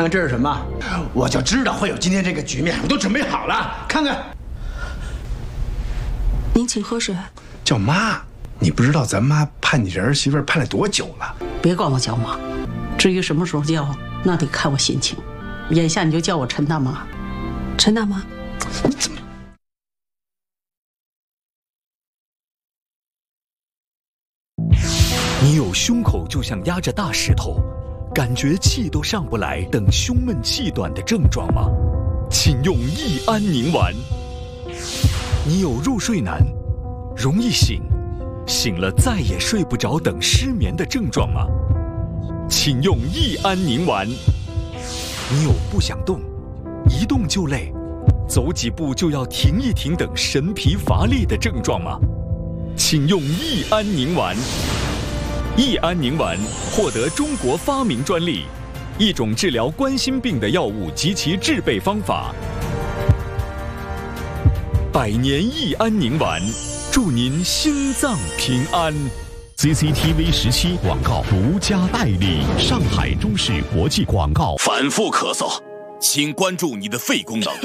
看这是什么？我就知道会有今天这个局面，我都准备好了。看看， 您请喝水。 叫妈，你不知道咱妈盼你这儿媳妇盼了多久了？ 别管我叫妈，至于什么时候叫，那得看我心情。眼下你就叫我陈大妈。 陈大妈， 你怎么？ 你有胸口就像压着大石头，感觉气都上不来等胸闷气短的症状吗？请用益安宁丸。你有入睡难、容易醒、醒了再也睡不着等失眠的症状吗？请用益安宁丸。你有不想动、一动就累、走几步就要停一停等神疲乏力的症状吗？请用益安宁丸。益安宁丸获得中国发明专利，一种治疗冠心病的药物及其制备方法。百年益安宁丸，祝您心脏平安。 CCTV 17广告独家代理，上海中视国际广告。 反复咳嗽，请关注你的肺功能。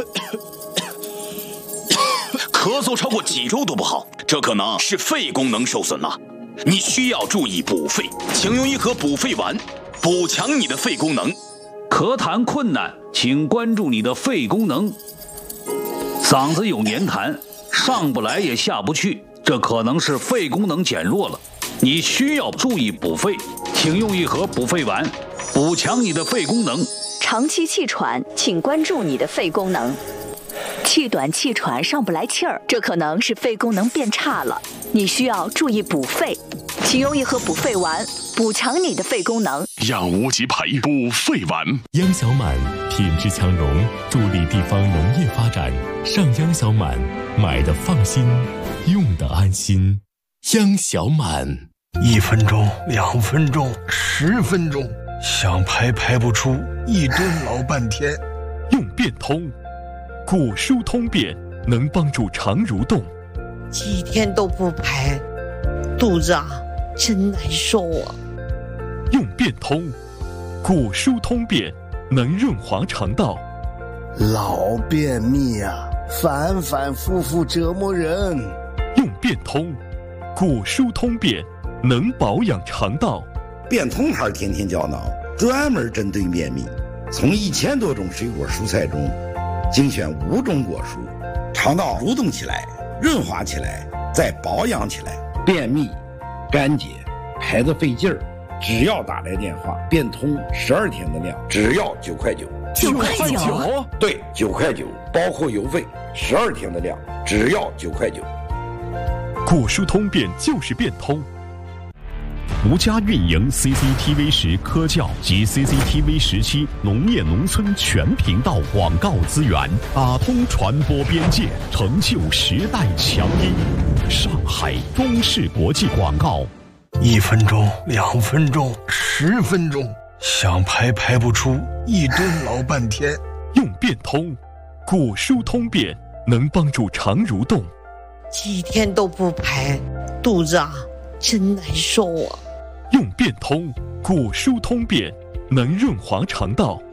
咳嗽超过几周都不好，这可能是肺功能受损了。你需要注意补肺，请用一盒补肺丸，补强你的肺功能。 咳痰困难，请关注你的肺功能。嗓子有黏痰，上不来也下不去，这可能是肺功能减弱了。你需要注意补肺，请用一盒补肺丸，补强你的肺功能。 长期气喘，请关注你的肺功能。气短气喘上不来气儿，这可能是肺功能变差了，你需要注意补肺，请用一盒补肺丸，补强你的肺功能。 养无极培补肺丸，央小满品质强融，助力地方农业发展。上央小满，买的放心，用的安心。央小满 ，1分钟、2分钟、10分钟，想排不出，一蹲老半天。 用变通。骨疏通便能帮助肠蠕动， 几天都不排，肚子真难受啊！ 用变通，骨疏通便能润滑肠道。 老便秘啊，反反复复折磨人。 用变通，骨疏通便能保养肠道。 变通牌天天胶囊专门针对便秘，从1000多种水果蔬菜中精选5种果蔬，肠道蠕动起来，润滑起来，再保养起来。便秘、干结、排得费劲儿，只要打来电话，变通12天的量，只要9块9。 9块9？ 对，9块9，包括邮费，12天的量，只要9块9。 骨疏通便就是变通。独家运营 CCTV 10科教及 CCTV 17农业农村全频道广告资源，打通传播边界，成就时代强音。上海中视国际广告。 1分钟、2分钟、10分钟，想排不出，一蹲老半天。 用变通，骨疏通便能帮助肠蠕动。 几天都不排，肚子真难受啊！ 用变通，骨疏通便能润滑肠道。